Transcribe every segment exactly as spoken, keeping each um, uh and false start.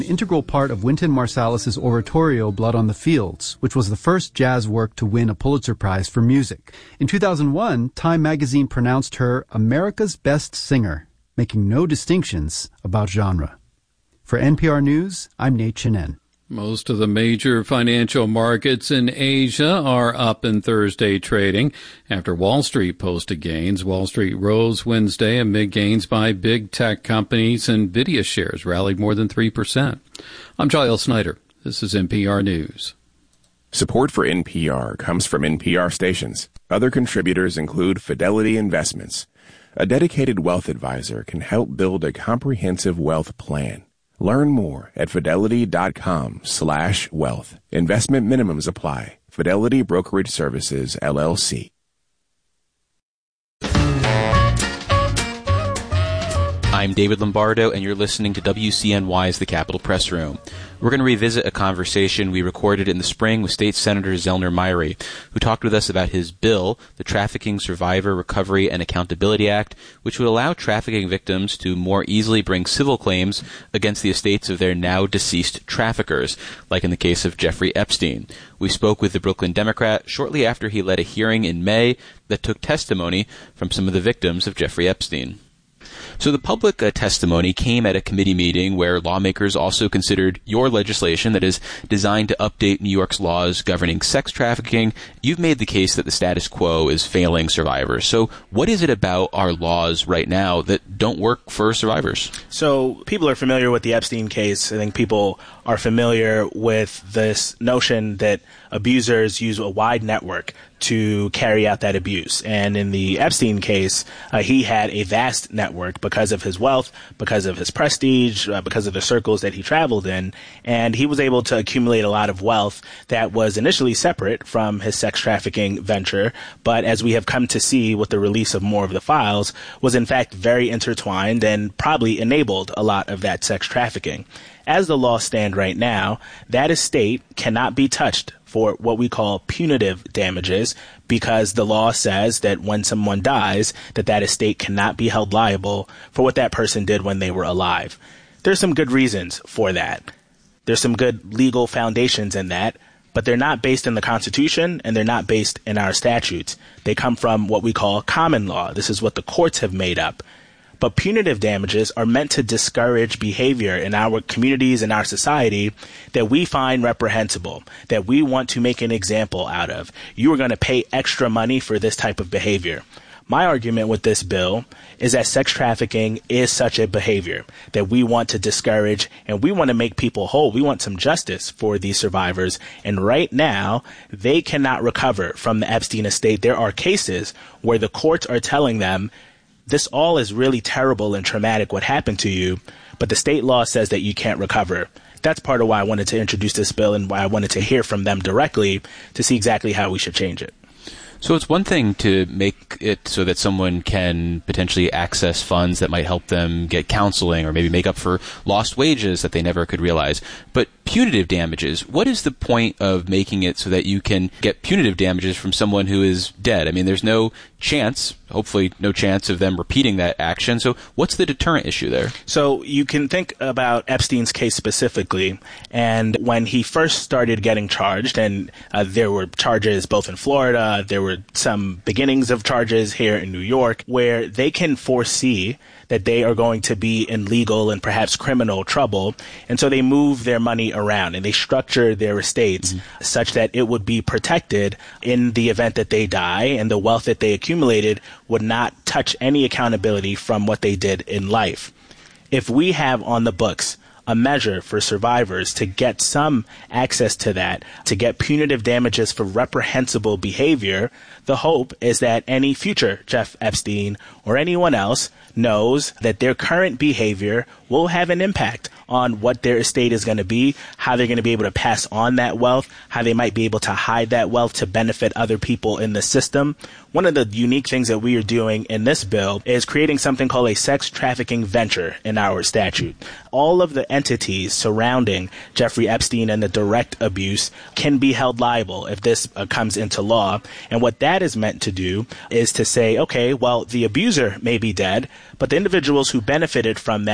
an integral part of Wynton Marsalis's oratorio Blood on the Fields, which was the first jazz work to win a Pulitzer Prize for music. In two thousand one, Time magazine pronounced her America's best singer, making no distinctions about genre. For N P R News, I'm Nate Chinen. Most of the major financial markets in Asia are up in Thursday trading after Wall Street posted gains. Wall Street rose Wednesday amid gains by big tech companies. Nvidia shares rallied more than three percent. I'm Giles Snyder. This is N P R News. Support for N P R comes from N P R stations. Other contributors include Fidelity Investments. A dedicated wealth advisor can help build a comprehensive wealth plan. Learn more at fidelity.com slash wealth. Investment minimums apply. Fidelity Brokerage Services, L L C. I'm David Lombardo, and you're listening to W C N Y's The Capitol Press Room. We're going to revisit a conversation we recorded in the spring with State Senator Zellner Myrie, who talked with us about his bill, the Trafficking Survivor Recovery and Accountability Act, which would allow trafficking victims to more easily bring civil claims against the estates of their now deceased traffickers, like in the case of Jeffrey Epstein. We spoke with the Brooklyn Democrat shortly after he led a hearing in May that took testimony from some of the victims of Jeffrey Epstein. So the public uh, testimony came at a committee meeting where lawmakers also considered your legislation that is designed to update New York's laws governing sex trafficking. You've made the case that the status quo is failing survivors. So what is it about our laws right now that don't work for survivors? So people are familiar with the Epstein case. I think people are familiar with this notion that abusers use a wide network to carry out that abuse. And in the Epstein case, uh, he had a vast network because of his wealth, because of his prestige, uh, because of the circles that he traveled in. And he was able to accumulate a lot of wealth that was initially separate from his sex trafficking venture. But as we have come to see with the release of more of the files, was in fact very intertwined and probably enabled a lot of that sex trafficking. As the laws stand right now, that estate cannot be touched for what we call punitive damages, because the law says that when someone dies, that that estate cannot be held liable for what that person did when they were alive. There's some good reasons for that. There's some good legal foundations in that, but they're not based in the Constitution and they're not based in our statutes. They come from what we call common law. This is what the courts have made up. But punitive damages are meant to discourage behavior in our communities and our society that we find reprehensible, that we want to make an example out of. You are going to pay extra money for this type of behavior. My argument with this bill is that sex trafficking is such a behavior that we want to discourage, and we want to make people whole. We want some justice for these survivors. And right now, they cannot recover from the Epstein estate. There are cases where the courts are telling them, this all is really terrible and traumatic what happened to you, but the state law says that you can't recover. That's part of why I wanted to introduce this bill and why I wanted to hear from them directly to see exactly how we should change it. So it's one thing to make it so that someone can potentially access funds that might help them get counseling or maybe make up for lost wages that they never could realize. But punitive damages, what is the point of making it so that you can get punitive damages from someone who is dead? I mean, there's no chance, hopefully no chance of them repeating that action. So what's the deterrent issue there? So you can think about Epstein's case specifically. And when he first started getting charged, and uh, there were charges both in Florida, there were some beginnings of charges here in New York, where they can foresee that they are going to be in legal and perhaps criminal trouble. And so they move their money around and they structure their estates mm-hmm. such that it would be protected in the event that they die, and the wealth that they accumulated would not touch any accountability from what they did in life. If we have on the books a measure for survivors to get some access to that, to get punitive damages for reprehensible behavior, the hope is that any future Jeff Epstein or anyone else knows that their current behavior will have an impact on what their estate is going to be, how they're going to be able to pass on that wealth, how they might be able to hide that wealth to benefit other people in the system. One of the unique things that we are doing in this bill is creating something called a sex trafficking venture in our statute. All of the entities surrounding Jeffrey Epstein and the direct abuse can be held liable if this uh, comes into law. And what that is meant to do is to say, okay, well, the abuser may be dead, but the individuals who benefited from that, who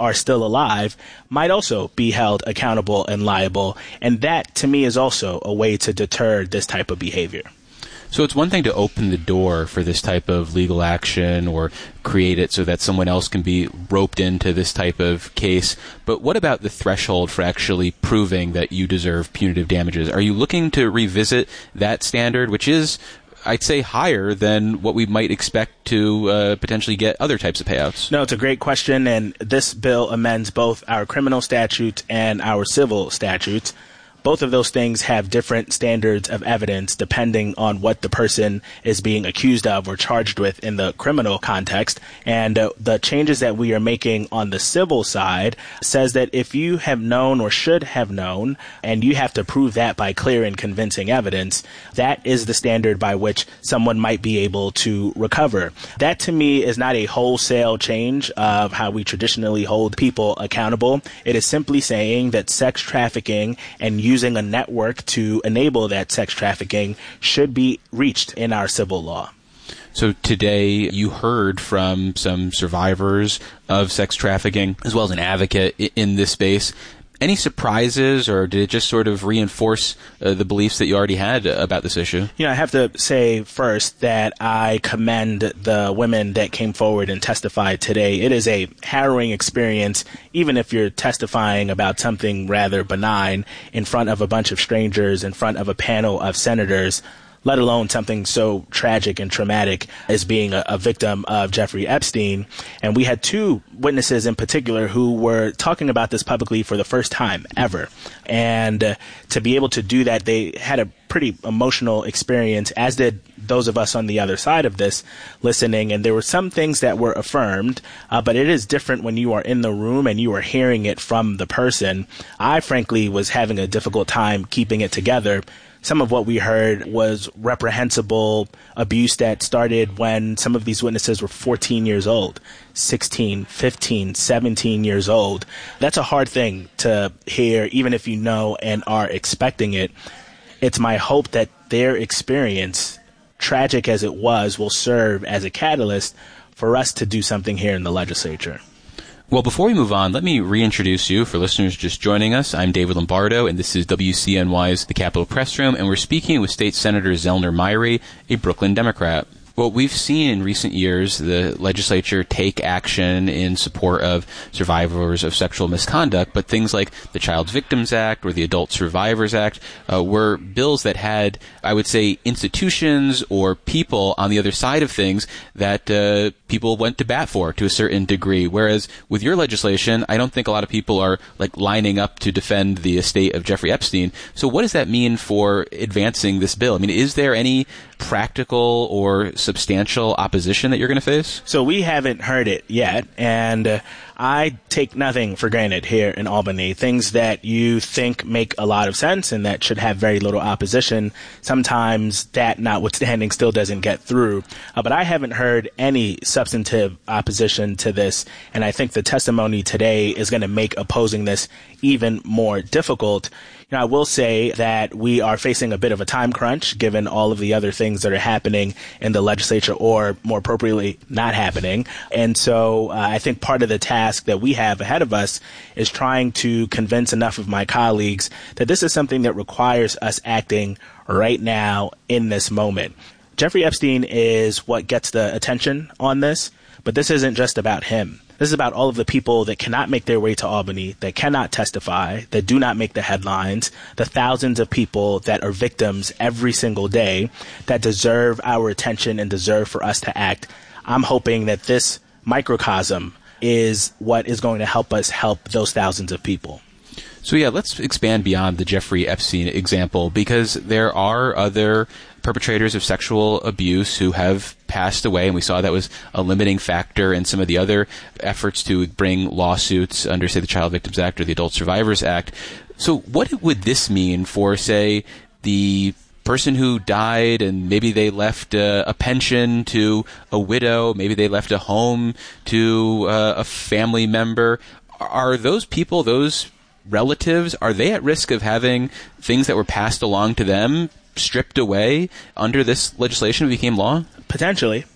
are still alive might also be held accountable and liable. And that, to me, is also a way to deter this type of behavior. So it's one thing to open the door for this type of legal action or create it so that someone else can be roped into this type of case. But what about the threshold for actually proving that you deserve punitive damages? Are you looking to revisit that standard, which is, I'd say, higher than what we might expect to uh, potentially get other types of payouts? No, it's a great question, and this bill amends both our criminal statutes and our civil statutes. Both of those things have different standards of evidence depending on what the person is being accused of or charged with in the criminal context. And uh, the changes that we are making on the civil side says that if you have known or should have known, and you have to prove that by clear and convincing evidence, that is the standard by which someone might be able to recover. That, to me, is not a wholesale change of how we traditionally hold people accountable. It is simply saying that sex trafficking and use using a network to enable that sex trafficking should be reached in our civil law. So today you heard from some survivors of sex trafficking as well as an advocate in this space. Any surprises, or did it just sort of reinforce uh, the beliefs that you already had about this issue? You know, I have to say first that I commend the women that came forward and testified today. It is a harrowing experience, even if you're testifying about something rather benign in front of a bunch of strangers, in front of a panel of senators, let alone something so tragic and traumatic as being a, a victim of Jeffrey Epstein. And we had two witnesses in particular who were talking about this publicly for the first time ever. And uh, to be able to do that, they had a pretty emotional experience, as did those of us on the other side of this listening. And there were some things that were affirmed, uh, but it is different when you are in the room and you are hearing it from the person. I, frankly, was having a difficult time keeping it together. Some of what we heard was reprehensible abuse that started when some of these witnesses were fourteen years old, sixteen, fifteen, seventeen years old. That's a hard thing to hear, even if you know and are expecting it. It's my hope that their experience, tragic as it was, will serve as a catalyst for us to do something here in the legislature. Well, before we move on, let me reintroduce you for listeners just joining us. I'm David Lombardo, and this is W C N Y's The Capitol Press Room, and we're speaking with State Senator Zellner Myrie, a Brooklyn Democrat. Well, we've seen in recent years the legislature take action in support of survivors of sexual misconduct, but things like the Child Victims Act or the Adult Survivors Act uh, were bills that had, I would say, institutions or people on the other side of things that uh, people went to bat for to a certain degree. Whereas with your legislation, I don't think a lot of people are like lining up to defend the estate of Jeffrey Epstein. So what does that mean for advancing this bill? I mean, is there any practical or substantial opposition that you're going to face? So we haven't heard it yet, and uh, I take nothing for granted here in Albany. Things that you think make a lot of sense and that should have very little opposition, sometimes that notwithstanding still doesn't get through. Uh, but I haven't heard any substantive opposition to this, and I think the testimony today is going to make opposing this even more difficult. You know, I will say that we are facing a bit of a time crunch given all of the other things that are happening in the legislature, or more appropriately, not happening. And so uh, I think part of the task that we have ahead of us is trying to convince enough of my colleagues that this is something that requires us acting right now in this moment. Jeffrey Epstein is what gets the attention on this, but this isn't just about him. This is about all of the people that cannot make their way to Albany, that cannot testify, that do not make the headlines, the thousands of people that are victims every single day that deserve our attention and deserve for us to act. I'm hoping that this microcosm is what is going to help us help those thousands of people. So yeah, let's expand beyond the Jeffrey Epstein example, because there are other perpetrators of sexual abuse who have passed away, and we saw that was a limiting factor in some of the other efforts to bring lawsuits under, say, the Child Victims Act or the Adult Survivors Act. So what would this mean for, say, the person who died and maybe they left uh, a pension to a widow, maybe they left a home to uh, a family member? Are those people, those relatives, are they at risk of having things that were passed along to them stripped away under this legislation that became law? Potentially.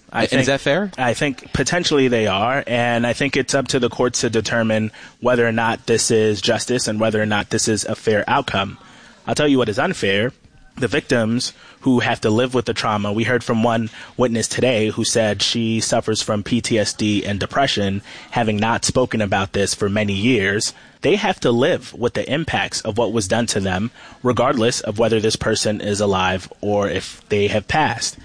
I and think, is that fair? I think potentially they are, and I think it's up to the courts to determine whether or not this is justice and whether or not this is a fair outcome. I'll tell you what is unfair. The victims who have to live with the trauma. We heard from one witness today who said she suffers from P T S D and depression, having not spoken about this for many years. They have to live with the impacts of what was done to them, regardless of whether this person is alive or if they have passed.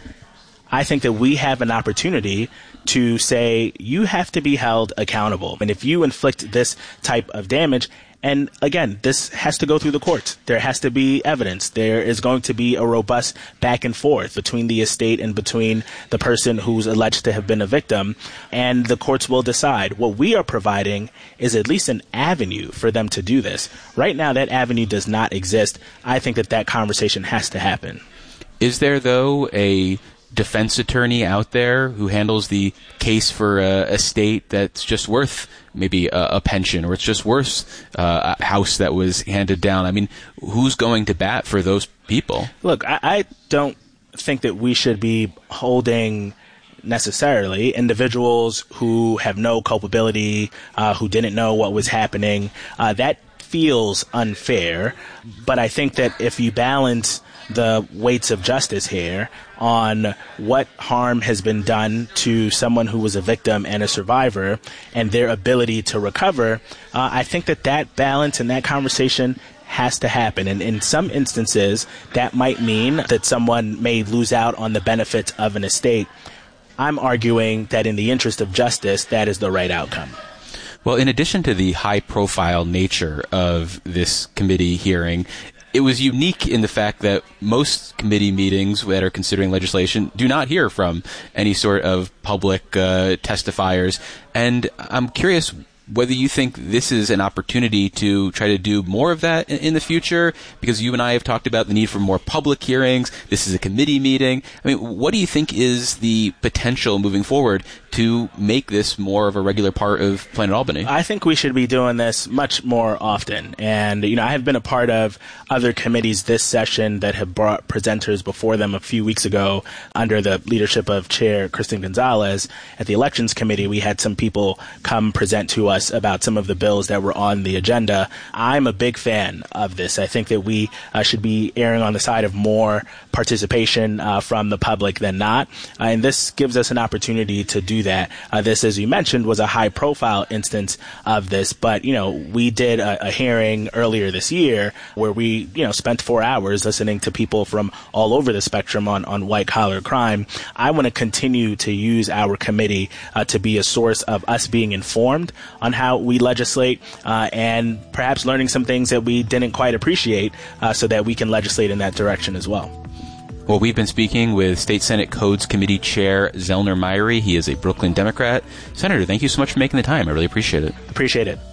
I think that we have an opportunity to say you have to be held accountable. And if you inflict this type of damage, and again, this has to go through the courts. There has to be evidence. There is going to be a robust back and forth between the estate and between the person who's alleged to have been a victim, and the courts will decide. What we are providing is at least an avenue for them to do this. Right now, that avenue does not exist. I think that that conversation has to happen. Is there, though, a defense attorney out there who handles the case for a estate that's just worth maybe a, a pension, or it's just worth uh, a house that was handed down? I mean, who's going to bat for those people? Look, I, I don't think that we should be holding necessarily individuals who have no culpability, uh, who didn't know what was happening. Uh, that feels unfair, but I think that if you balance the weights of justice here on what harm has been done to someone who was a victim and a survivor and their ability to recover, uh, I think that that balance and that conversation has to happen. And in some instances, that might mean that someone may lose out on the benefits of an estate. I'm arguing that in the interest of justice, that is the right outcome. Well, in addition to the high-profile nature of this committee hearing, it was unique in the fact that most committee meetings that are considering legislation do not hear from any sort of public uh, testifiers. And I'm curious whether you think this is an opportunity to try to do more of that in, in the future, because you and I have talked about the need for more public hearings. This is a committee meeting. I mean, what do you think is the potential moving forward to make this more of a regular part of Planet Albany? I think we should be doing this much more often. And, you know, I have been a part of other committees this session that have brought presenters before them a few weeks ago under the leadership of Chair Kristen Gonzalez. At the Elections Committee, we had some people come present to us about some of the bills that were on the agenda. I'm a big fan of this. I think that we uh, should be erring on the side of more participation uh, from the public than not. Uh, and this gives us an opportunity to do that. Uh, this, as you mentioned, was a high-profile instance of this. But, you know, we did a, a hearing earlier this year where we, you know, spent four hours listening to people from all over the spectrum on, on white-collar crime. I want to continue to use our committee uh, to be a source of us being informed on how we legislate uh, and perhaps learning some things that we didn't quite appreciate uh, so that we can legislate in that direction as well. Well, we've been speaking with State Senate Codes Committee Chair Zellner Myrie. He is a Brooklyn Democrat. Senator, thank you so much for making the time. I really appreciate it. Appreciate it.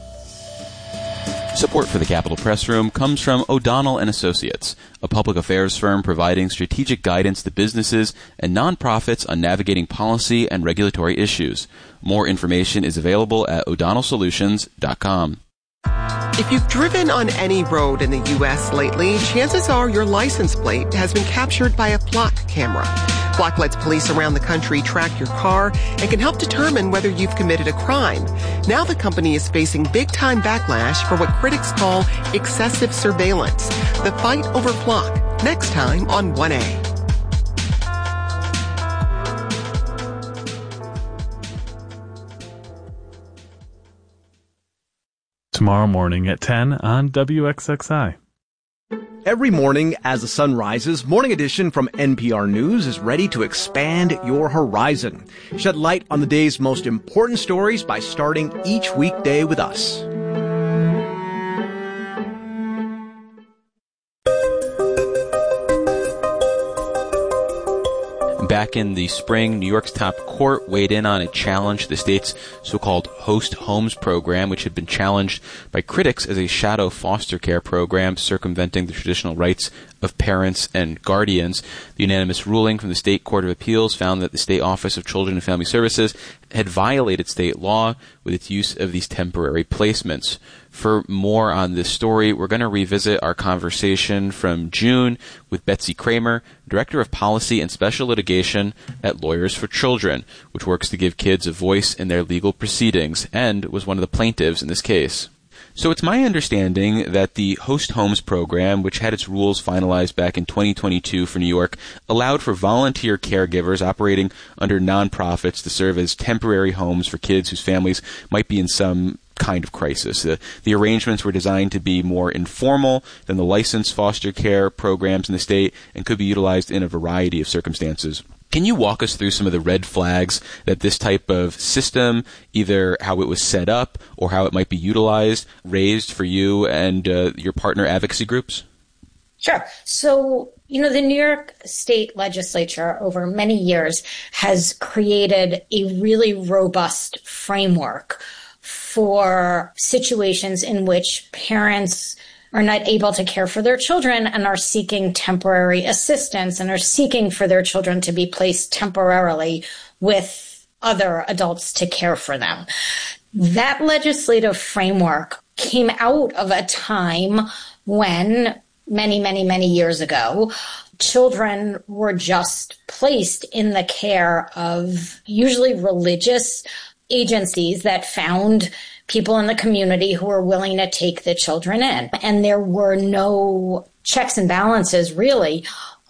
Support for the Capitol Press Room comes from O'Donnell and Associates, a public affairs firm providing strategic guidance to businesses and nonprofits on navigating policy and regulatory issues. More information is available at o'donnell solutions dot com. If you've driven on any road in the U S lately, chances are your license plate has been captured by a Flock camera. Flock lets police around the country track your car and can help determine whether you've committed a crime. Now the company is facing big-time backlash for what critics call excessive surveillance. The fight over Flock, next time on one A. Tomorrow morning at ten on W X X I. Every morning as the sun rises, Morning Edition from N P R News is ready to expand your horizon. Shed light on the day's most important stories by starting each weekday with us. Back in the spring, New York's top court weighed in on a challenge to the state's so-called Host Homes program, which had been challenged by critics as a shadow foster care program circumventing the traditional rights of Parents and Guardians. The unanimous ruling from the State Court of Appeals found that the State Office of Children and Family Services had violated state law with its use of these temporary placements. For more on this story, we're going to revisit our conversation from June with Betsy Kramer, Director of Policy and Special Litigation at Lawyers for Children, which works to give kids a voice in their legal proceedings and was one of the plaintiffs in this case. So it's my understanding that the Host Homes program, which had its rules finalized back in twenty twenty-two for New York, allowed for volunteer caregivers operating under nonprofits to serve as temporary homes for kids whose families might be in some kind of crisis. The, the arrangements were designed to be more informal than the licensed foster care programs in the state and could be utilized in a variety of circumstances. Can you walk us through some of the red flags that this type of system, either how it was set up or how it might be utilized, raised for you and uh, your partner advocacy groups? Sure. So, you know, the New York State Legislature over many years has created a really robust framework for situations in which parents are not able to care for their children and are seeking temporary assistance and are seeking for their children to be placed temporarily with other adults to care for them. That legislative framework came out of a time when many, many, many years ago, children were just placed in the care of usually religious agencies that found people in the community who were willing to take the children in. And there were no checks and balances really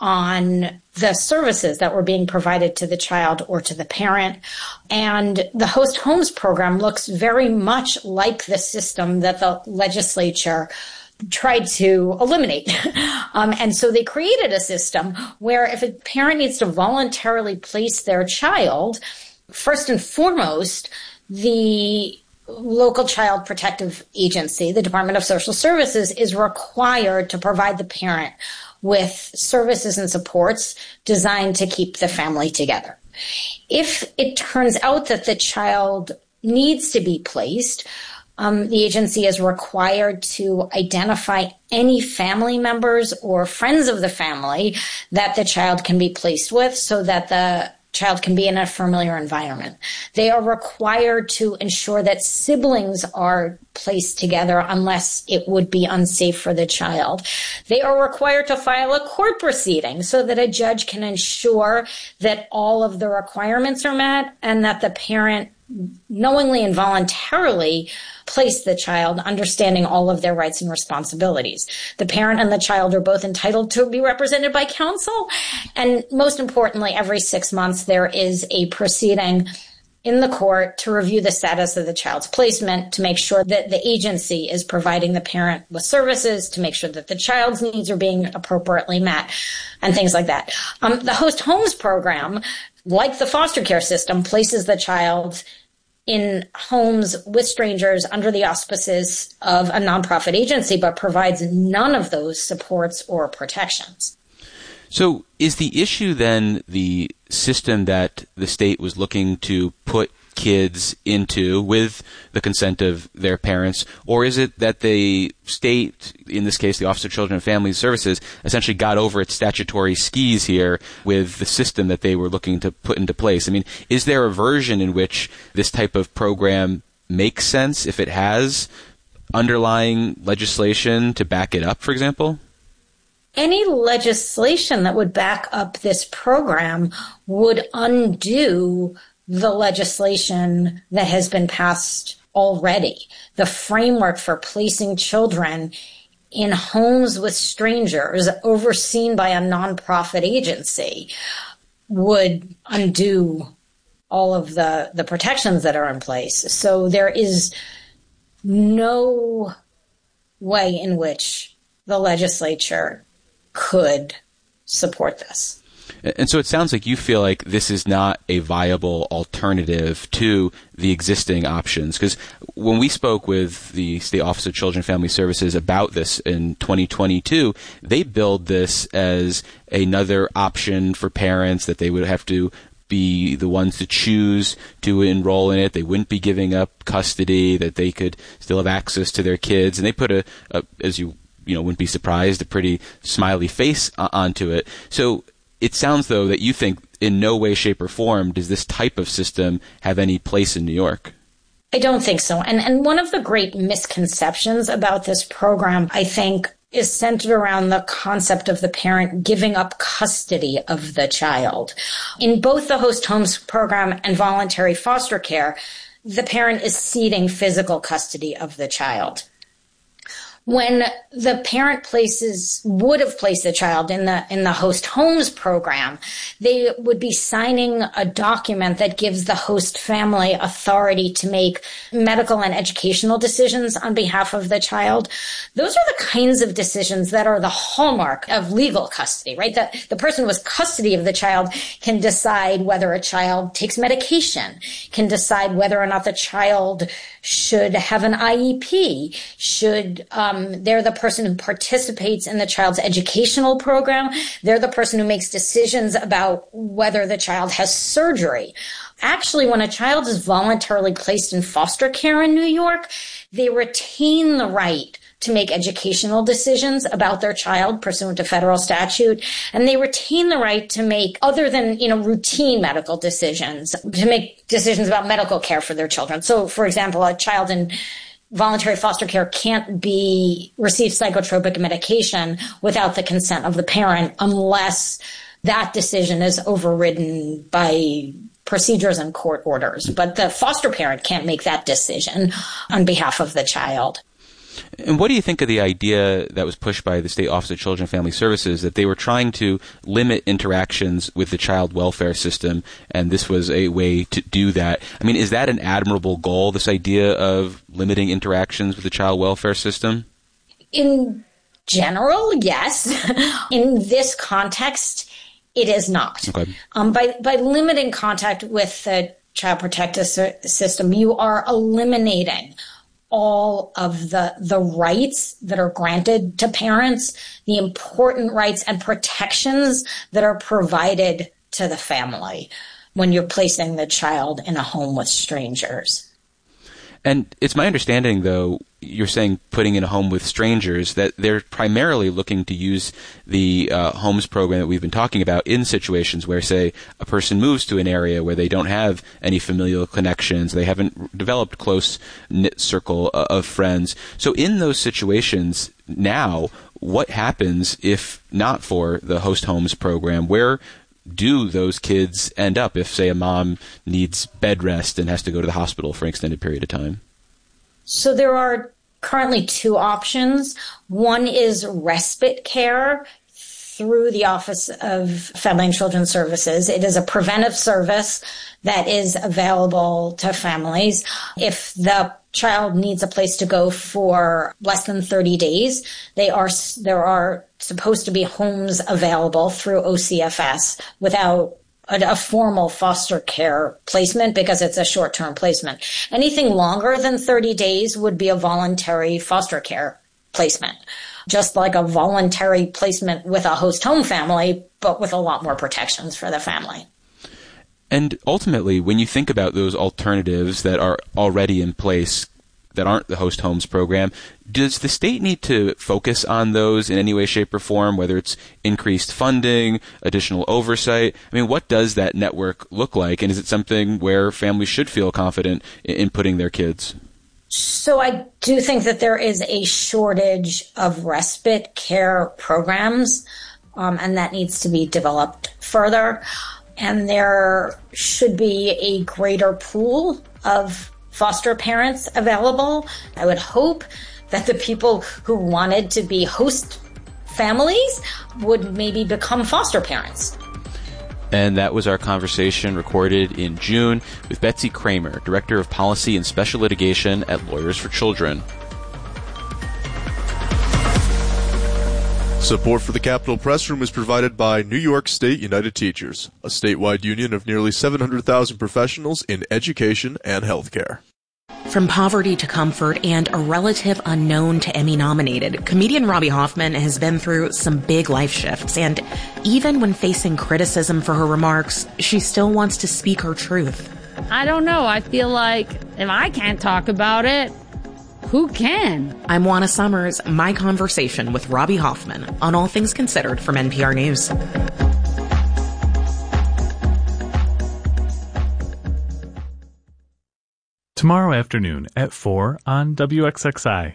on the services that were being provided to the child or to the parent. And the Host Homes program looks very much like the system that the legislature tried to eliminate. um, and so they created a system where if a parent needs to voluntarily place their child, first and foremost, the local child protective agency, the Department of Social Services, is required to provide the parent with services and supports designed to keep the family together. If it turns out that the child needs to be placed, um, the agency is required to identify any family members or friends of the family that the child can be placed with so that the child can be in a familiar environment. They are required to ensure that siblings are placed together unless it would be unsafe for the child. They are required to file a court proceeding so that a judge can ensure that all of the requirements are met and that the parent knowingly and voluntarily place the child, understanding all of their rights and responsibilities. The parent and the child are both entitled to be represented by counsel. And most importantly, every six months, there is a proceeding in the court to review the status of the child's placement, to make sure that the agency is providing the parent with services, to make sure that the child's needs are being appropriately met, and things like that. Um, the Host Homes program, like the foster care system, places the child in homes with strangers under the auspices of a nonprofit agency, but provides none of those supports or protections. So is the issue then the system that the state was looking to put kids into with the consent of their parents, or is it that the state, in this case the Office of Children and Family Services, essentially got over its statutory skis here with the system that they were looking to put into place? I mean, is there a version in which this type of program makes sense if it has underlying legislation to back it up, for example? Any legislation that would back up this program would undo the legislation that has been passed already. The framework for placing children in homes with strangers overseen by a nonprofit agency would undo all of the, the protections that are in place. So there is no way in which the legislature could support this. And so it sounds like you feel like this is not a viable alternative to the existing options. Because when we spoke with the State Office of Children and Family Services about this in twenty twenty-two, they billed this as another option for parents, that they would have to be the ones to choose to enroll in it. They wouldn't be giving up custody, that they could still have access to their kids. And they put a, a as you you know, wouldn't be surprised, a pretty smiley face uh, onto it. So it sounds, though, that you think in no way, shape, or form does this type of system have any place in New York. I don't think so. And and one of the great misconceptions about this program, I think, is centered around the concept of the parent giving up custody of the child. In both the host homes program and voluntary foster care, the parent is ceding physical custody of the child. When the parent places, would have placed the child in the, in the host homes program, they would be signing a document that gives the host family authority to make medical and educational decisions on behalf of the child. Those are the kinds of decisions that are the hallmark of legal custody, right? That the person with custody of the child can decide whether a child takes medication, can decide whether or not the child should have an I E P, should, um, they're the person who participates in the child's educational program. They're the person who makes decisions about whether the child has surgery. Actually, when a child is voluntarily placed in foster care in New York, they retain the right to make educational decisions about their child pursuant to federal statute. And they retain the right to make, other than, you know, routine medical decisions, to make decisions about medical care for their children. So, for example, a child in voluntary foster care can't be receive psychotropic medication without the consent of the parent unless that decision is overridden by procedures and court orders. But the foster parent can't make that decision on behalf of the child. And what do you think of the idea that was pushed by the State Office of Children and Family Services that they were trying to limit interactions with the child welfare system, and this was a way to do that? I mean, is that an admirable goal, this idea of limiting interactions with the child welfare system? In general, yes. In this context, it is not. Okay. Um, by, by limiting contact with the child protective system, you are eliminating all of the the rights that are granted to parents, the important rights and protections that are provided to the family when you're placing the child in a home with strangers. And it's my understanding, though, you're saying putting in a home with strangers, that they're primarily looking to use the uh, homes program that we've been talking about in situations where, say, a person moves to an area where they don't have any familial connections, they haven't developed close-knit circle uh, of friends. So in those situations now, what happens if not for the host homes program? Where do those kids end up if, say, a mom needs bed rest and has to go to the hospital for an extended period of time? So there are currently two options. One is respite care through the Office of Family and Children's Services. It is a preventive service that is available to families. If the child needs a place to go for less than thirty days, they are there are supposed to be homes available through O C F S without a, a formal foster care placement because it's a short-term placement. Anything longer than thirty days would be a voluntary foster care placement, just like a voluntary placement with a host home family, but with a lot more protections for the family. And ultimately, when you think about those alternatives that are already in place that aren't the host homes program, does the state need to focus on those in any way, shape, or form, whether it's increased funding, additional oversight? I mean, what does that network look like? And is it something where families should feel confident in putting their kids? So I do think that there is a shortage of respite care programs, um, and that needs to be developed further. And there should be a greater pool of foster parents available. I would hope that the people who wanted to be host families would maybe become foster parents. And that was our conversation recorded in June with Betsy Kramer, Director of Policy and Special Litigation at Lawyers for Children. Support for the Capitol Press Room is provided by New York State United Teachers, a statewide union of nearly seven hundred thousand professionals in education and healthcare. From poverty to comfort and a relative unknown to Emmy-nominated, comedian Robbie Hoffman has been through some big life shifts, and even when facing criticism for her remarks, she still wants to speak her truth. I don't know. I feel like if I can't talk about it, Who can? I'm Juana Summers. My conversation with Robbie Hoffman on All Things Considered from N P R News. Tomorrow afternoon at four on W X X I.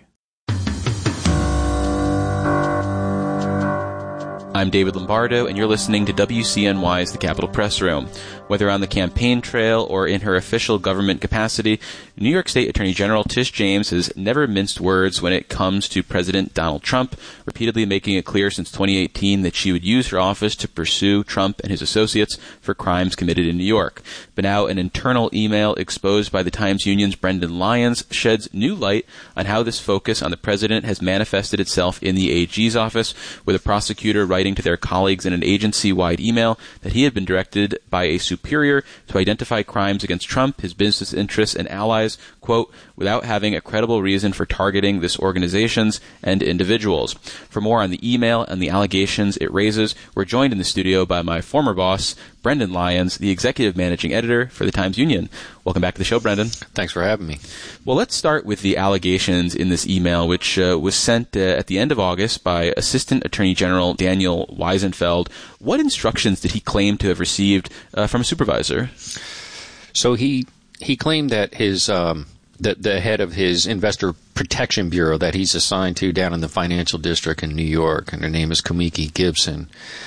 I'm David Lombardo, and you're listening to W C N Y's The Capitol Press Room. Whether on the campaign trail or in her official government capacity, New York State Attorney General Tish James has never minced words when it comes to President Donald Trump, repeatedly making it clear since twenty eighteen that she would use her office to pursue Trump and his associates for crimes committed in New York. But now an internal email exposed by the Times-Union's Brendan Lyons sheds new light on how this focus on the president has manifested itself in the A G's office, with a prosecutor writing to their colleagues in an agency-wide email that he had been directed by a superior to identify crimes against Trump, his business interests, and allies, quote, without having a credible reason for targeting this organizations and individuals. For more on the email and the allegations it raises, we're joined in the studio by my former boss, Brendan Lyons, the executive managing editor for the Times-Union. Welcome back to the show, Brendan. Thanks for having me. Well, let's start with the allegations in this email, which uh, was sent uh, at the end of August by Assistant Attorney General Daniel Weisenfeld. What instructions did he claim to have received uh, from a supervisor? So he he claimed that his um, the, the head of his Investor Protection Bureau that he's assigned to down in the financial district in New York, and her name is Kamiki Gibson,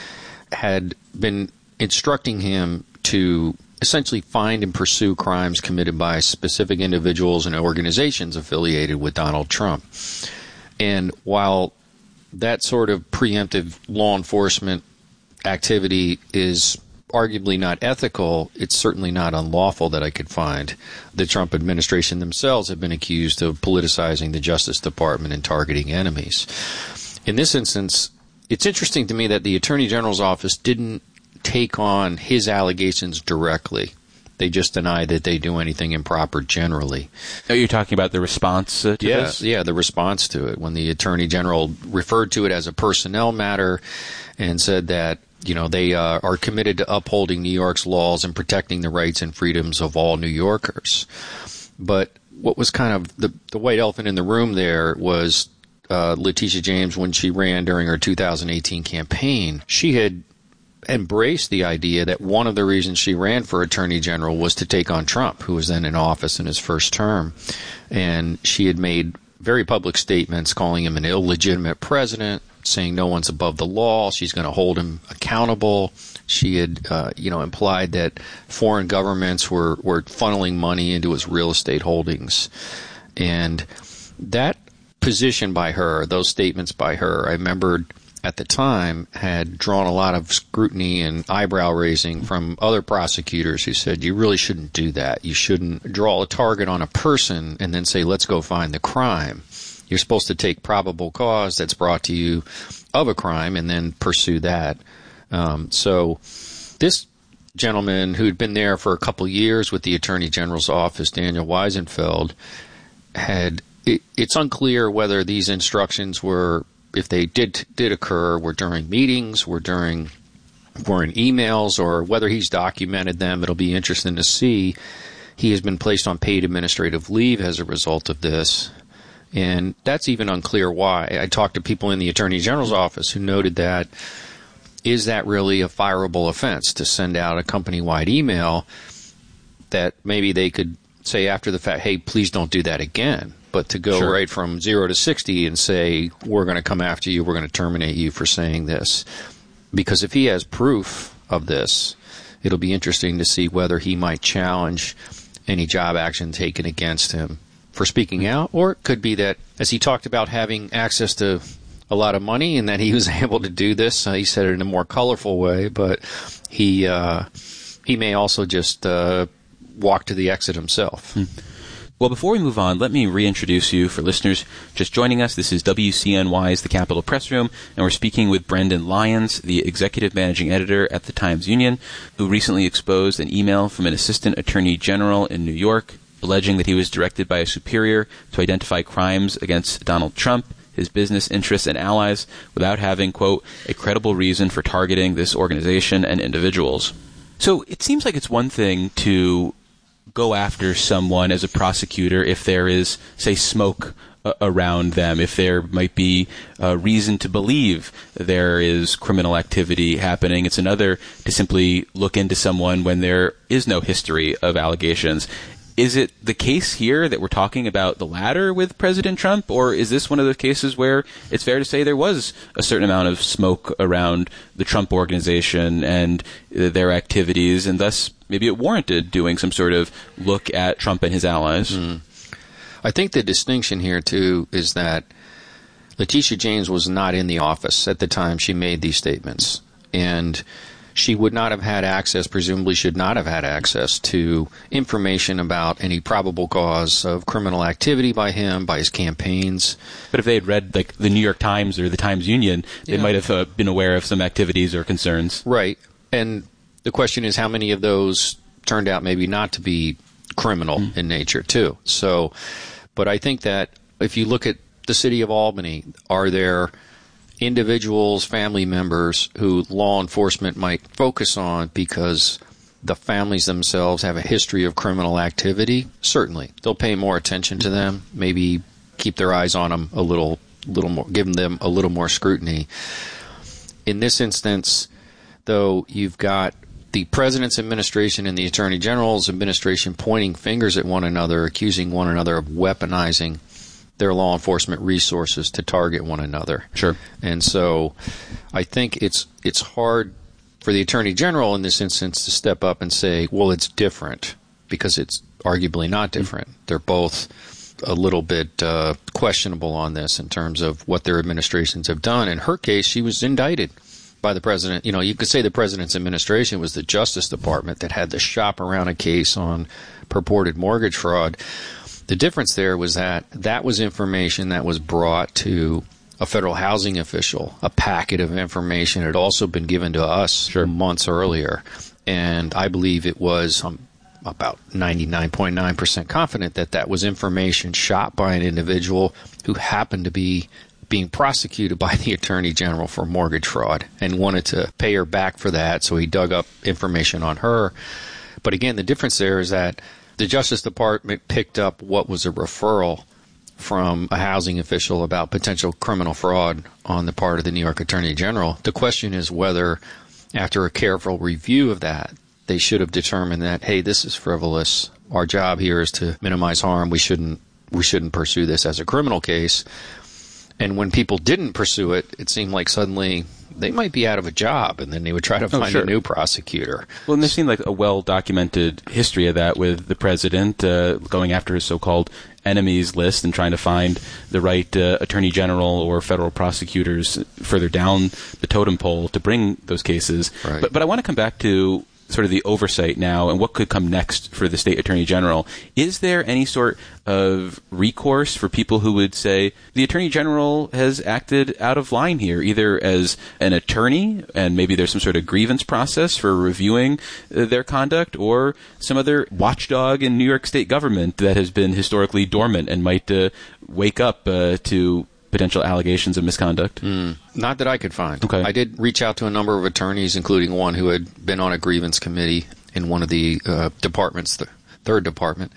had been instructing him to essentially find and pursue crimes committed by specific individuals and organizations affiliated with Donald Trump. And while that sort of preemptive law enforcement activity is arguably not ethical, it's certainly not unlawful that I could find. The Trump administration themselves have been accused of politicizing the Justice Department and targeting enemies. In this instance, it's interesting to me that the Attorney General's office didn't take on his allegations directly. They just deny that they do anything improper generally. Are you talking about the response uh, to yeah, this? Yeah, the response to it. When the Attorney General referred to it as a personnel matter and said that, you know, they uh, are committed to upholding New York's laws and protecting the rights and freedoms of all New Yorkers. But what was kind of the, the white elephant in the room there was uh, Letitia James, when she ran during her two thousand eighteen campaign, she had embraced the idea that one of the reasons she ran for Attorney General was to take on Trump, who was then in office in his first term. And she had made very public statements calling him an illegitimate president, saying no one's above the law. She's going to hold him accountable. She had, uh, you know, implied that foreign governments were, were funneling money into his real estate holdings. And that position by her, those statements by her, I remembered at the time had drawn a lot of scrutiny and eyebrow raising from other prosecutors who said, you really shouldn't do that. You shouldn't draw a target on a person and then say, let's go find the crime. You're supposed to take probable cause that's brought to you of a crime and then pursue that. Um, so this gentleman who'd been there for a couple years with the Attorney General's office, Daniel Weisenfeld, had it, it's unclear whether these instructions were, if they did did occur, were during meetings, were during were in emails, or whether he's documented them. It'll be interesting to see. He has been placed on paid administrative leave as a result of this, and that's even unclear why. I talked to people in the Attorney General's office who noted that, is that really a fireable offense to send out a company-wide email that maybe they could say after the fact, hey, please don't do that again. But to go Sure. right from zero to sixty and say, we're going to come after you, we're going to terminate you for saying this. Because if he has proof of this, it'll be interesting to see whether he might challenge any job action taken against him for speaking out. Or it could be that, as he talked about having access to a lot of money and that he was able to do this, uh, he said it in a more colorful way, but he, uh, he may also just uh, walk to the exit himself. Hmm. Well, before we move on, let me reintroduce you for listeners just joining us. This is W C N Y's The Capitol Press Room, and we're speaking with Brendan Lyons, the executive managing editor at the Times-Union, who recently exposed an email from an assistant attorney general in New York alleging that he was directed by a superior to identify crimes against Donald Trump, his business interests, and allies without having, quote, a credible reason for targeting this organization and individuals. So it seems like it's one thing to go after someone as a prosecutor if there is, say, smoke uh, around them if there might be uh, reason to believe there is criminal activity happening. It's another to simply look into someone when there is no history of allegations. Is it the case here that we're talking about the latter with President Trump, or is this one of the cases where it's fair to say there was a certain amount of smoke around the Trump organization and uh, their activities, and thus maybe it warranted doing some sort of look at Trump and his allies? Mm. I think the distinction here, too, is that Letitia James was not in the office at the time she made these statements, and she would not have had access, presumably should not have had access to information about any probable cause of criminal activity by him, by his campaigns. But if they had read like the New York Times or the Times Union, they yeah. might have uh, been aware of some activities or concerns. Right. And the question is how many of those turned out maybe not to be criminal mm. in nature, too. So, but I think that if you look at the city of Albany, are there individuals, family members who law enforcement might focus on because the families themselves have a history of criminal activity? Certainly. They'll pay more attention to them, maybe keep their eyes on them a little, little more, give them a little more scrutiny. In this instance, though, you've got the president's administration and the attorney general's administration pointing fingers at one another, accusing one another of weaponizing their law enforcement resources to target one another. Sure. And so I think it's it's hard for the Attorney General in this instance to step up and say, well, it's different, because it's arguably not different. Mm-hmm. They're both a little bit uh, questionable on this in terms of what their administrations have done. In her case, she was indicted by the president. You know, you could say the president's administration was the Justice Department that had to shop around a case on purported mortgage fraud. The difference there was that that was information that was brought to a federal housing official. A packet of information had also been given to us sure. months earlier. And I believe it was um, about ninety-nine point nine percent confident that that was information shot by an individual who happened to be being prosecuted by the Attorney General for mortgage fraud and wanted to pay her back for that. So he dug up information on her. But again, the difference there is that the Justice Department picked up what was a referral from a housing official about potential criminal fraud on the part of the New York Attorney General. The question is whether, after a careful review of that, they should have determined that, hey, this is frivolous. Our job here is to minimize harm. We shouldn't we shouldn't pursue this as a criminal case. And when people didn't pursue it, it seemed like suddenly they might be out of a job, and then they would try to find oh, sure. a new prosecutor. Well, and there seemed like a well-documented history of that with the president uh, going after his so-called enemies list and trying to find the right uh, attorney general or federal prosecutors further down the totem pole to bring those cases. Right. But, but I want to come back to sort of the oversight now and what could come next for the state attorney general. Is there any sort of recourse for people who would say the attorney general has acted out of line here, either as an attorney and maybe there's some sort of grievance process for reviewing uh, their conduct, or some other watchdog in New York state government that has been historically dormant and might uh, wake up uh, to potential allegations of misconduct? Mm, not that I could find. Okay. I did reach out to a number of attorneys, including one who had been on a grievance committee in one of the uh, departments, the third department,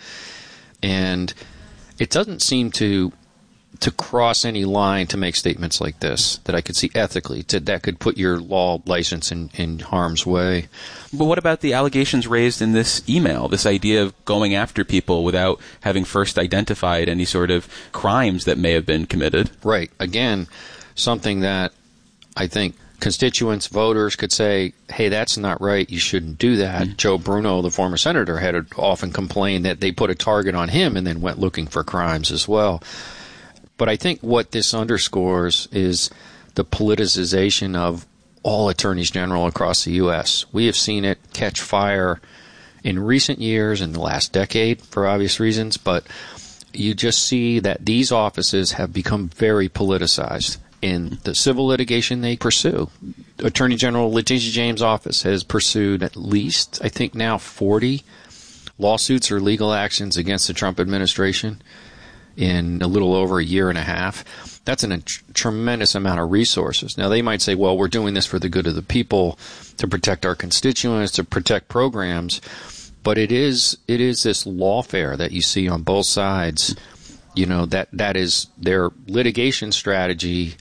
and it doesn't seem to to cross any line to make statements like this that I could see ethically, to, that could put your law license in, in harm's way. But what about the allegations raised in this email, this idea of going after people without having first identified any sort of crimes that may have been committed? Right. Again, something that I think constituents, voters could say, hey, that's not right, you shouldn't do that. Mm-hmm. Joe Bruno, the former senator, had often complained that they put a target on him and then went looking for crimes as well. But I think what this underscores is the politicization of all attorneys general across the U S. We have seen it catch fire in recent years, in the last decade, for obvious reasons, but you just see that these offices have become very politicized in the civil litigation they pursue. Attorney General Letitia James' office has pursued at least, I think now, forty lawsuits or legal actions against the Trump administration in a little over a year and a half. That's an, a tr- tremendous amount of resources. Now, they might say, well, we're doing this for the good of the people, to protect our constituents, to protect programs, but it is it is this lawfare that you see on both sides you know, that that is their litigation strategy.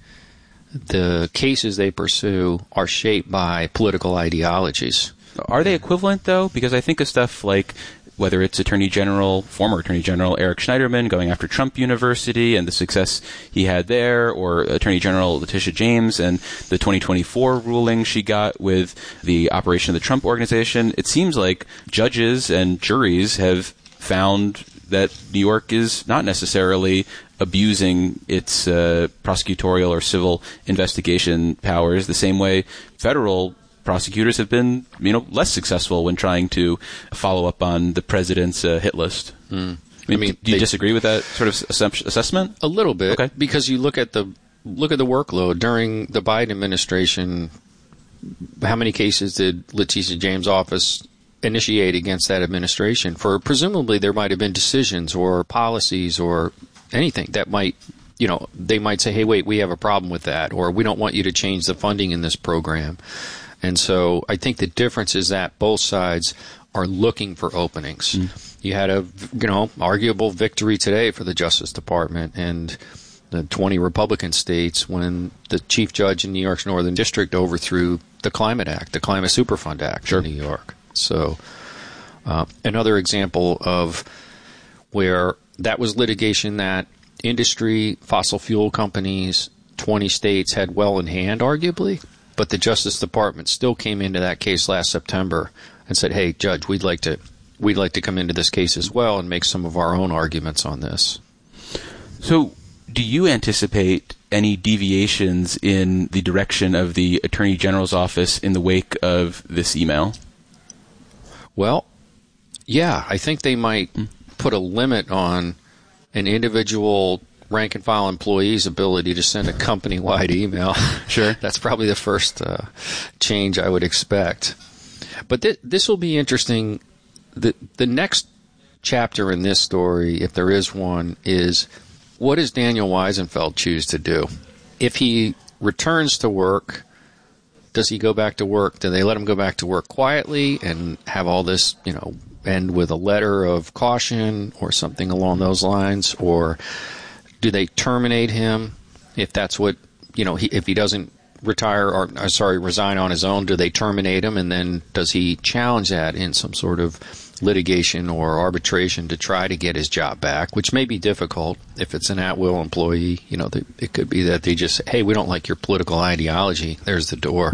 The cases they pursue are shaped by political ideologies. Are they equivalent, though? Because I think of stuff like whether it's Attorney General, former Attorney General Eric Schneiderman going after Trump University and the success he had there, or Attorney General Letitia James and the twenty twenty-four ruling she got with the operation of the Trump Organization. It seems like judges and juries have found that New York is not necessarily abusing its uh, prosecutorial or civil investigation powers the same way federal prosecutors have been, you know, less successful when trying to follow up on the president's uh, hit list. Mm. I mean, I mean do you they, disagree with that sort of assumption, assessment? A little bit, okay. Because you look at the look at the workload during the Biden administration. How many cases did Letitia James' office initiate against that administration? For presumably there might have been decisions or policies or anything that might, you know, they might say, hey, wait, we have a problem with that, or we don't want you to change the funding in this program. And so I think the difference is that both sides are looking for openings. Mm. You had a, you know, arguable victory today for the Justice Department and the twenty Republican states when the chief judge in New York's Northern District overthrew the Climate Act, the Climate Superfund Act sure. in New York. So uh, another example of where that was litigation that industry, fossil fuel companies, twenty states had well in hand, arguably. But the Justice Department still came into that case last September and said, "Hey, Judge, we'd like to we'd like to come into this case as well and make some of our own arguments on this." So, do you anticipate any deviations in the direction of the Attorney General's office in the wake of this email? Well, yeah, I think they might put a limit on an individual rank and file employee's ability to send a company-wide email. Sure. That's probably the first uh, change I would expect. But th- this will be interesting. The, the next chapter in this story, if there is one, is what does Daniel Weisenfeld choose to do? If he returns to work, does he go back to work? Do they let him go back to work quietly and have all this, you know, end with a letter of caution or something along those lines? Or do they terminate him if that's what, you know, he, if he doesn't retire or, or, sorry, resign on his own, do they terminate him? And then does he challenge that in some sort of litigation or arbitration to try to get his job back, which may be difficult if it's an at-will employee. You know, they, it could be that they just say, hey, we don't like your political ideology. There's the door.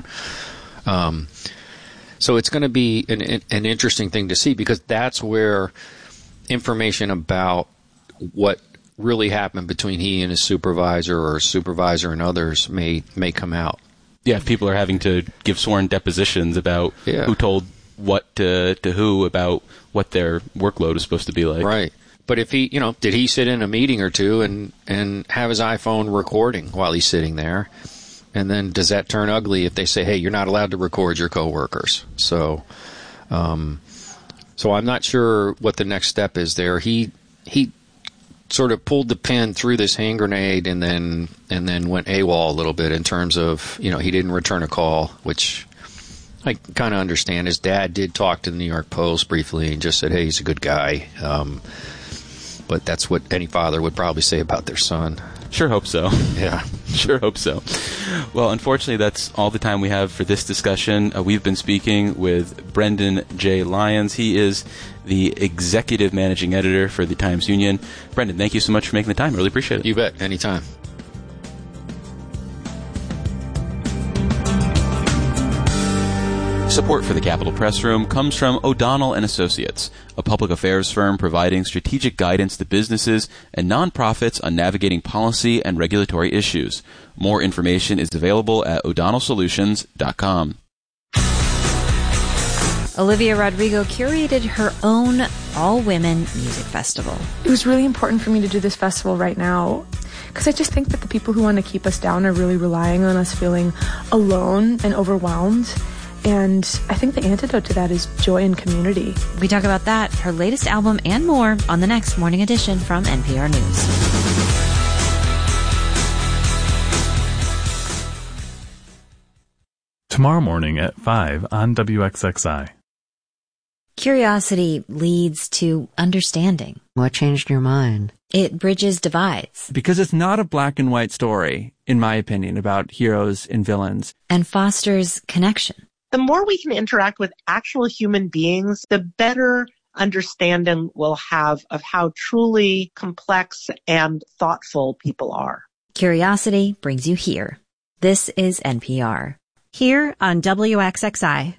Um, so it's going to be an, an interesting thing to see, because that's where information about what really happened between he and his supervisor or supervisor and others may may come out. Yeah, people are having to give sworn depositions about yeah. who told what to, to who about what their workload is supposed to be like. Right. But if he, you know, did he sit in a meeting or two and, and have his iPhone recording while he's sitting there? And then does that turn ugly if they say, hey, you're not allowed to record your coworkers? So, um, so I'm not sure what the next step is there. He, he, sort of pulled the pin through this hand grenade and then and then went AWOL a little bit in terms of, you know, he didn't return a call, which I kind of understand. His dad did talk to the New York Post briefly and just said, hey, he's a good guy. Um, but that's what any father would probably say about their son. Sure hope so. Yeah. Sure hope so. Well, unfortunately, that's all the time we have for this discussion. Uh, we've been speaking with Brendan J. Lyons. He is the executive managing editor for the Times-Union. Brendan, thank you so much for making the time. I really appreciate it. You bet. Anytime. Support for the Capitol Press Room comes from O'Donnell and Associates, a public affairs firm providing strategic guidance to businesses and nonprofits on navigating policy and regulatory issues. More information is available at o'donnell solutions dot com. Olivia Rodrigo curated her own all-women music festival. It was really important for me to do this festival right now, because I just think that the people who want to keep us down are really relying on us feeling alone and overwhelmed. And I think the antidote to that is joy and community. We talk about that, her latest album, and more on the next Morning Edition from N P R News. Tomorrow morning at five on W X X I. Curiosity leads to understanding. What changed your mind? It bridges divides. Because it's not a black and white story, in my opinion, about heroes and villains. And fosters connection. The more we can interact with actual human beings, the better understanding we'll have of how truly complex and thoughtful people are. Curiosity brings you here. This is N P R. Here on W X X I.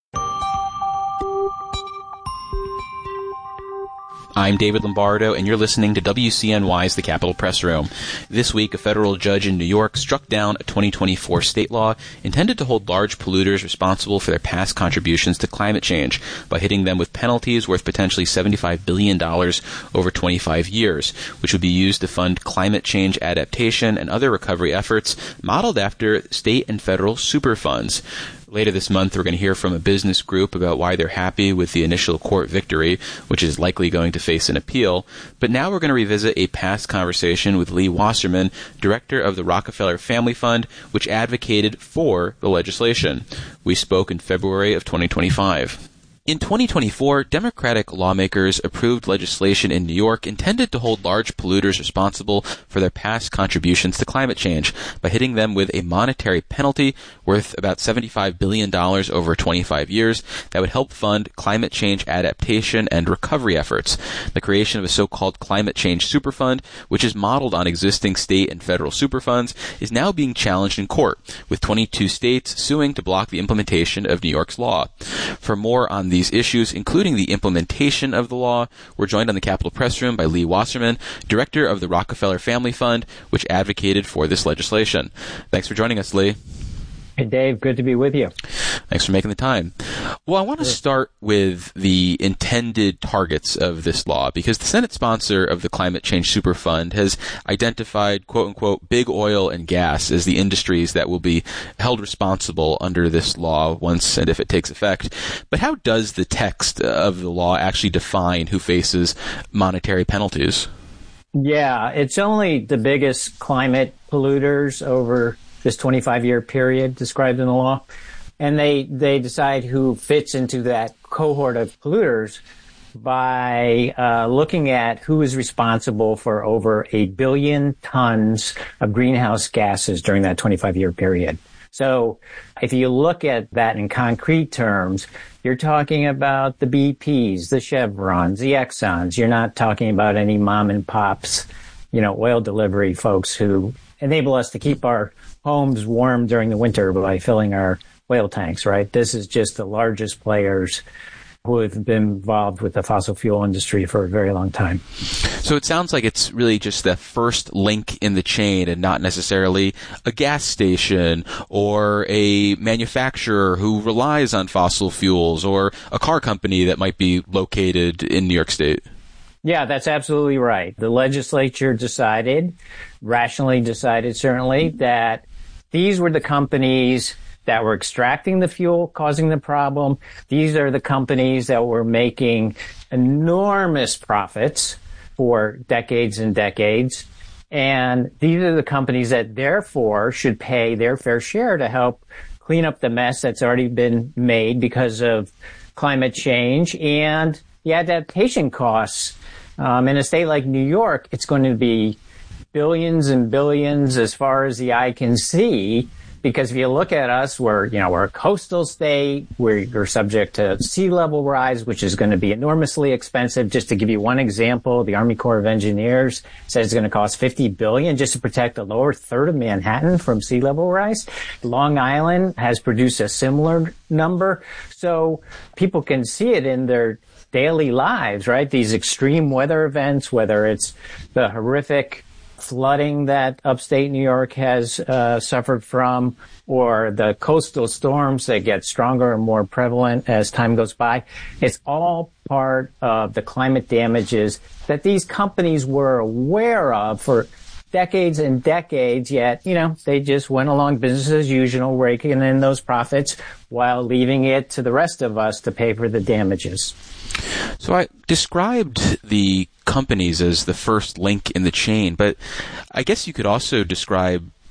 I'm David Lombardo, and you're listening to W C N Y's The Capitol Press Room. This week, a federal judge in New York struck down a twenty twenty-four state law intended to hold large polluters responsible for their past contributions to climate change by hitting them with penalties worth potentially seventy-five billion dollars over twenty-five years, which would be used to fund climate change adaptation and other recovery efforts modeled after state and federal superfunds. Later this month, we're going to hear from a business group about why they're happy with the initial court victory, which is likely going to face an appeal. But now we're going to revisit a past conversation with Lee Wasserman, director of the Rockefeller Family Fund, which advocated for the legislation. We spoke in February of twenty twenty-five. In twenty twenty-four, Democratic lawmakers approved legislation in New York intended to hold large polluters responsible for their past contributions to climate change by hitting them with a monetary penalty worth about seventy-five billion dollars over twenty-five years that would help fund climate change adaptation and recovery efforts. The creation of a so-called climate change superfund, which is modeled on existing state and federal superfunds, is now being challenged in court, with twenty-two states suing to block the implementation of New York's law. For more on these issues, including the implementation of the law, we're joined on the Capitol Press Room by Lee Wasserman, director of the Rockefeller Family Fund, which advocated for this legislation. Thanks for joining us, Lee. Hey, Dave. Good to be with you. Thanks for making the time. Well, I want to start with the intended targets of this law, because the Senate sponsor of the Climate Change Superfund has identified, quote-unquote, big oil and gas as the industries that will be held responsible under this law once and if it takes effect. But how does the text of the law actually define who faces monetary penalties? Yeah, it's only the biggest climate polluters over this twenty-five year period described in the law. And they, they decide who fits into that cohort of polluters by uh, looking at who is responsible for over a billion tons of greenhouse gases during that twenty-five year period. So if you look at that in concrete terms, you're talking about the B Ps, the Chevrons, the Exxons. You're not talking about any mom and pops, you know, oil delivery folks who enable us to keep our homes warm during the winter by filling our oil tanks, right? This is just the largest players who have been involved with the fossil fuel industry for a very long time. So it sounds like it's really just the first link in the chain and not necessarily a gas station or a manufacturer who relies on fossil fuels or a car company that might be located in New York State. Yeah, that's absolutely right. The legislature decided, rationally decided certainly, that these were the companies that were extracting the fuel, causing the problem. These are the companies that were making enormous profits for decades and decades. And these are the companies that therefore should pay their fair share to help clean up the mess that's already been made because of climate change and the adaptation costs. Um, in a state like New York, it's going to be billions and billions as far as the eye can see, because if you look at us, we're, you know, we're a coastal state. We're, we're subject to sea level rise, which is going to be enormously expensive. Just to give you one example, the Army Corps of Engineers says it's going to cost fifty billion dollars just to protect the lower third of Manhattan from sea level rise. Long Island has produced a similar number. So people can see it in their daily lives, right? These extreme weather events, whether it's the horrific flooding that upstate New York has uh, suffered from, or the coastal storms that get stronger and more prevalent as time goes by. It's all part of the climate damages that these companies were aware of for decades and decades, yet, you know, they just went along business as usual, raking in those profits while leaving it to the rest of us to pay for the damages. So I described the companies as the first link in the chain, but I guess you could also describe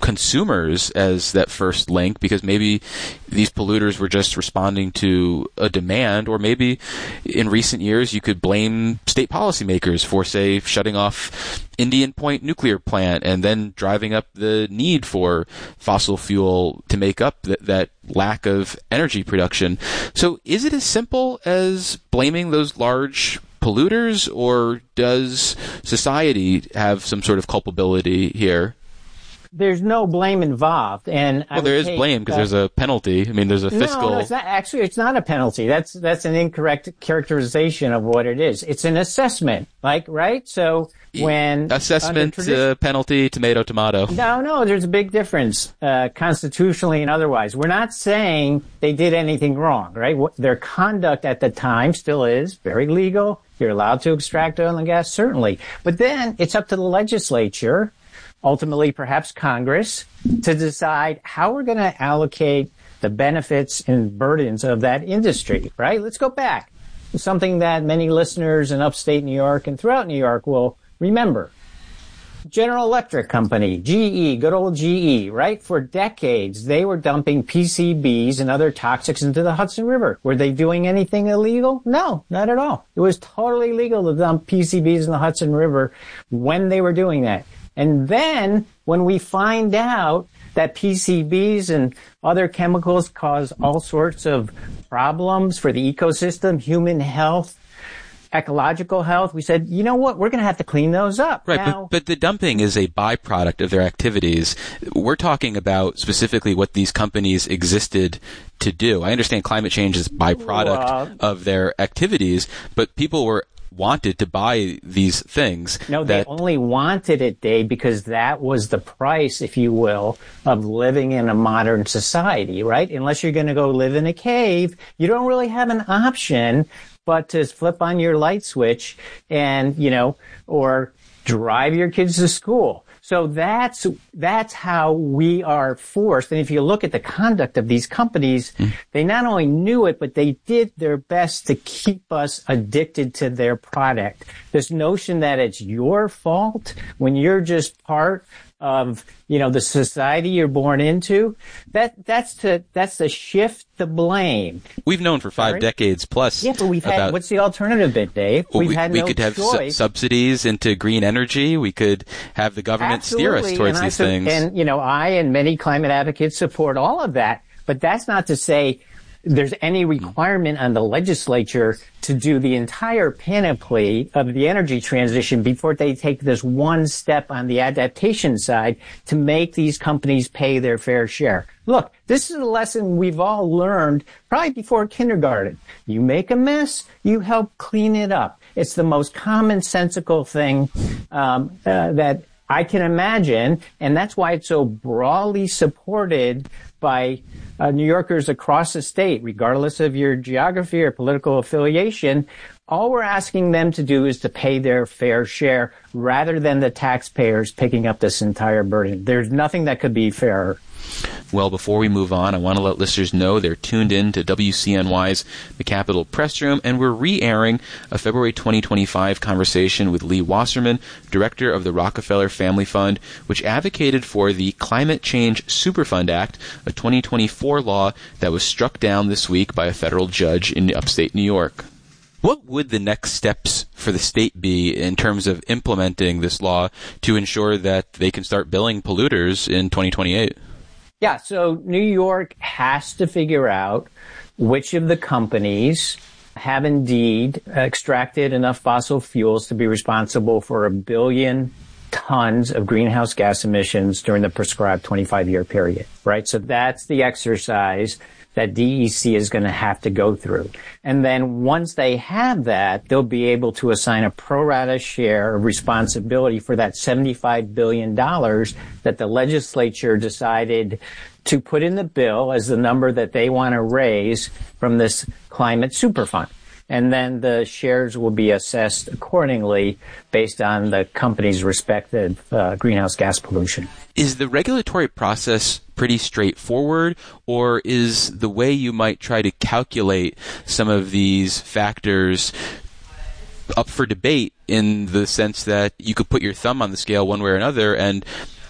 consumers as that first link, because maybe these polluters were just responding to a demand, or maybe in recent years you could blame state policymakers for, say, shutting off Indian Point nuclear plant and then driving up the need for fossil fuel to make up th- that lack of energy production. So is it as simple as blaming those large polluters, or does society have some sort of culpability here? There's no blame involved, and well, there is take, blame because uh, there's a penalty. I mean, there's a fiscal. No, no, it's not. Actually, it's not a penalty. That's that's an incorrect characterization of what it is. It's an assessment, like right. So when assessment, tradi- uh, penalty, tomato, tomato. No, no, there's a big difference, uh, constitutionally and otherwise. We're not saying they did anything wrong, right? What, their conduct at the time still is very legal. You're allowed to extract oil and gas, certainly, but then it's up to the legislature, ultimately perhaps Congress, to decide how we're going to allocate the benefits and burdens of that industry, right? Let's go back. Something that many listeners in upstate New York and throughout New York will remember. General Electric Company, G E, good old G E, right? For decades, they were dumping P C Bs and other toxics into the Hudson River. Were they doing anything illegal? No, not at all. It was totally legal to dump P C Bs in the Hudson River when they were doing that. And then when we find out that P C Bs and other chemicals cause all sorts of problems for the ecosystem, human health, ecological health, we said, you know what, we're going to have to clean those up. Right, now, but, but the dumping is a byproduct of their activities. We're talking about specifically what these companies existed to do. I understand climate change is a byproduct uh, of their activities, but people were wanted to buy these things. No, that, they only wanted it, Dave, because that was the price, if you will, of living in a modern society, right? Unless you're going to go live in a cave, you don't really have an option but to flip on your light switch and, you know, or drive your kids to school. So that's, that's how we are forced. And if you look at the conduct of these companies, mm. they not only knew it, but they did their best to keep us addicted to their product. This notion that it's your fault when you're just part of, you know, the society you're born into, that, that's to, that's to shift the blame. We've known for five Sorry? decades plus. Yeah, but we've about, had, what's the alternative bit, Dave? Well, we've we, had we no could have choice. Su- subsidies into green energy. We could have the government Absolutely. steer us towards and these I, things. And, you know, I and many climate advocates support all of that, but that's not to say there's any requirement on the legislature to do the entire panoply of the energy transition before they take this one step on the adaptation side to make these companies pay their fair share. Look, this is a lesson we've all learned probably before kindergarten. You make a mess, you help clean it up. It's the most commonsensical thing um, uh, that I can imagine, and that's why it's so broadly supported by uh, New Yorkers across the state, regardless of your geography or political affiliation. All we're asking them to do is to pay their fair share rather than the taxpayers picking up this entire burden. There's nothing that could be fairer. Well, before we move on, I want to let listeners know they're tuned in to W C N Y's The Capitol Press Room, and we're re-airing a February twenty twenty-five conversation with Lee Wasserman, director of the Rockefeller Family Fund, which advocated for the Climate Change Superfund Act, a twenty twenty-four law that was struck down this week by a federal judge in upstate New York. What would the next steps for the state be in terms of implementing this law to ensure that they can start billing polluters in twenty twenty-eight? Yeah, so New York has to figure out which of the companies have indeed extracted enough fossil fuels to be responsible for a billion tons of greenhouse gas emissions during the prescribed twenty-five year period, right? So that's the exercise that D E C is going to have to go through. And then once they have that, they'll be able to assign a pro rata share of responsibility for that seventy-five billion dollars that the legislature decided to put in the bill as the number that they want to raise from this climate superfund. And then the shares will be assessed accordingly based on the company's respective uh, greenhouse gas pollution. Is the regulatory process pretty straightforward, or is the way you might try to calculate some of these factors up for debate in the sense that you could put your thumb on the scale one way or another and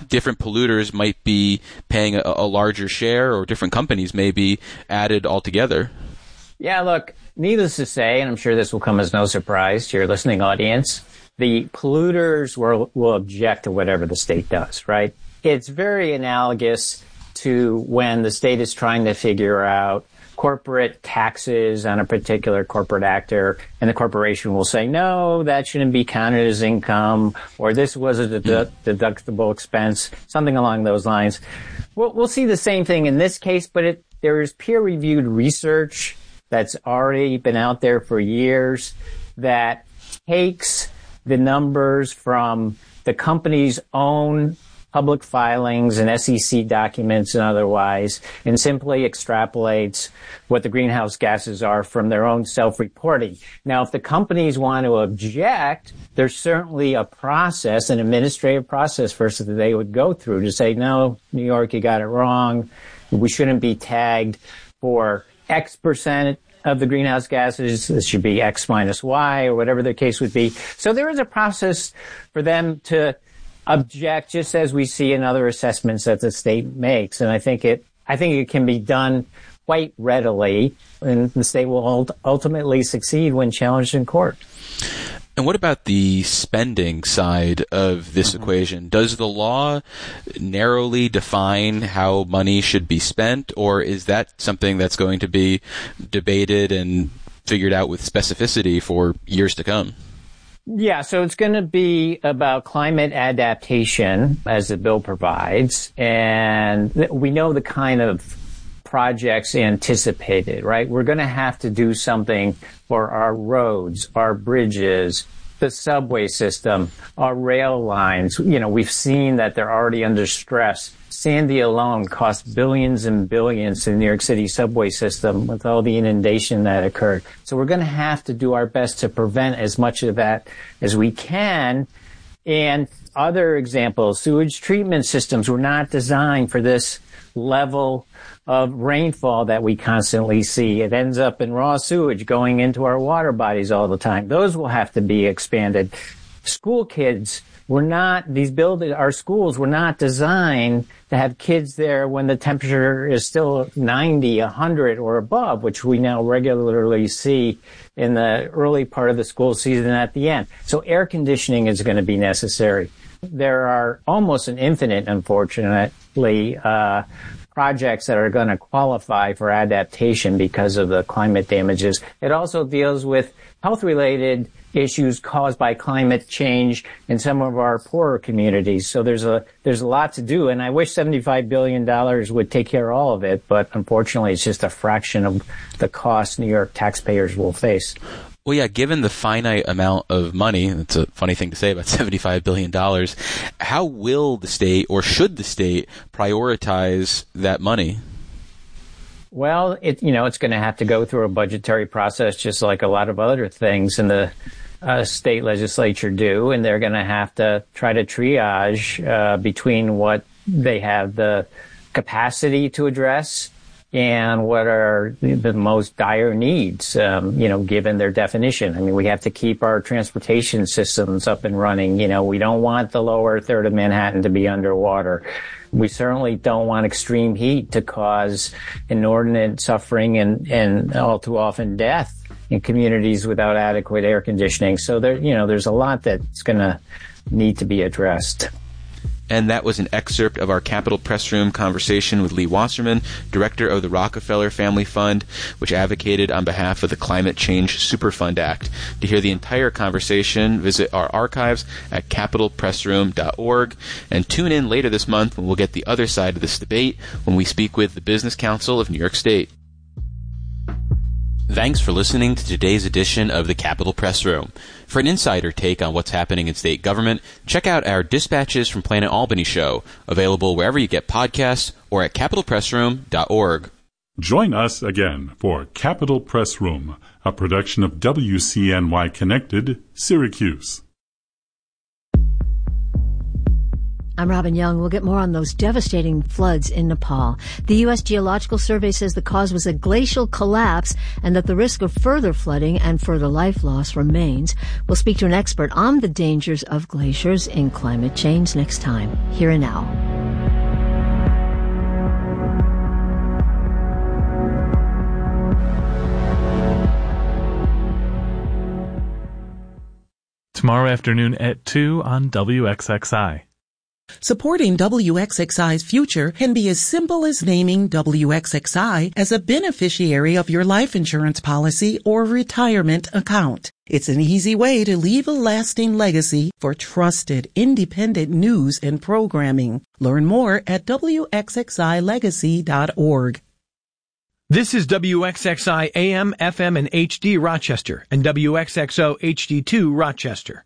different polluters might be paying a, a larger share, or different companies may be added altogether. Yeah, look, needless to say, and I'm sure this will come as no surprise to your listening audience, the polluters will, will object to whatever the state does, right? It's very analogous to when the state is trying to figure out corporate taxes on a particular corporate actor, and the corporation will say, no, that shouldn't be counted as income, or this was a dedu- deductible expense, something along those lines. We'll, we'll see the same thing in this case, but it, there is peer-reviewed research that's already been out there for years that takes the numbers from the company's own public filings and S E C documents and otherwise, and simply extrapolates what the greenhouse gases are from their own self-reporting. Now, if the companies want to object, there's certainly a process, an administrative process first that they would go through to say, no, New York, you got it wrong. We shouldn't be tagged for X percent of the greenhouse gases. This should be X minus Y, or whatever the case would be. So there is a process for them to object, just as we see in other assessments that the state makes. And I think it, I think it can be done quite readily, and the state will ultimately succeed when challenged in court. And what about the spending side of this mm-hmm. equation? Does the law narrowly define how money should be spent, or is that something that's going to be debated and figured out with specificity for years to come? Yeah, so it's going to be about climate adaptation, as the bill provides, and we know the kind of projects anticipated, right? We're going to have to do something for our roads, our bridges, the subway system, our rail lines. You know, we've seen that they're already under stress. Sandy alone cost billions and billions to the New York City subway system with all the inundation that occurred. So we're going to have to do our best to prevent as much of that as we can. And other examples, sewage treatment systems were not designed for this level of rainfall that we constantly see. It ends up in raw sewage going into our water bodies all the time. Those will have to be expanded. School kids were not, these buildings, our schools were not designed to have kids there when the temperature is still ninety, one hundred or above, which we now regularly see in the early part of the school season at the end. So air conditioning is going to be necessary. There are almost an infinite, unfortunately, uh, projects that are going to qualify for adaptation because of the climate damages. It also deals with health-related issues caused by climate change in some of our poorer communities. So there's a there's a lot to do, and I wish seventy-five billion dollars would take care of all of it, but unfortunately it's just a fraction of the cost New York taxpayers will face. Well, yeah, given the finite amount of money, that's a funny thing to say about seventy-five billion dollars, how will the state, or should the state, prioritize that money? Well, it, you know, it's going to have to go through a budgetary process just like a lot of other things in the uh, state legislature do, and they're going to have to try to triage uh, between what they have the capacity to address and what are the most dire needs, um, you know, given their definition. I mean, we have to keep our transportation systems up and running. You know, we don't want the lower third of Manhattan to be underwater. We certainly don't want extreme heat to cause inordinate suffering and, and all too often death in communities without adequate air conditioning. So there, you know, there's a lot that's going to need to be addressed. And that was an excerpt of our Capitol Press Room conversation with Lee Wasserman, director of the Rockefeller Family Fund, which advocated on behalf of the Climate Change Superfund Act. To hear the entire conversation, visit our archives at capitol press room dot org, and tune in later this month when we'll get the other side of this debate when we speak with the Business Council of New York State. Thanks for listening to today's edition of the Capitol Press Room. For an insider take on what's happening in state government, check out our Dispatches from Planet Albany show, available wherever you get podcasts or at capitol press room dot org. Join us again for Capitol Press Room, a production of W C N Y Connected, Syracuse. I'm Robin Young. We'll get more on those devastating floods in Nepal. The U S Geological Survey says the cause was a glacial collapse and that the risk of further flooding and further life loss remains. We'll speak to an expert on the dangers of glaciers in climate change next time, here and now. Tomorrow afternoon at two on W X X I. Supporting W X X I's future can be as simple as naming W X X I as a beneficiary of your life insurance policy or retirement account. It's an easy way to leave a lasting legacy for trusted, independent news and programming. Learn more at W X X I legacy dot org. This is W X X I A M, F M, and H D Rochester and W X X O H D two Rochester.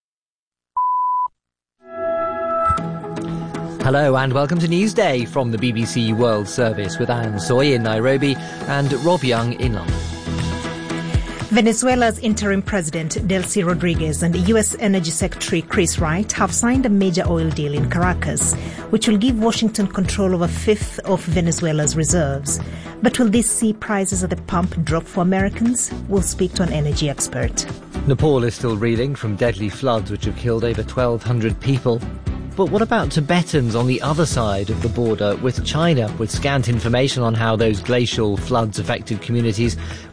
Hello and welcome to Newsday from the B B C World Service with Anne Soy in Nairobi and Rob Young in London. Venezuela's interim president, Delcy Rodriguez, and U S Energy Secretary Chris Wright have signed a major oil deal in Caracas, which will give Washington control of a fifth of Venezuela's reserves. But will this see prices at the pump drop for Americans? We'll speak to an energy expert. Nepal is still reeling from deadly floods which have killed over twelve hundred people. But what about Tibetans on the other side of the border with China, with scant information on how those glacial floods affected communities?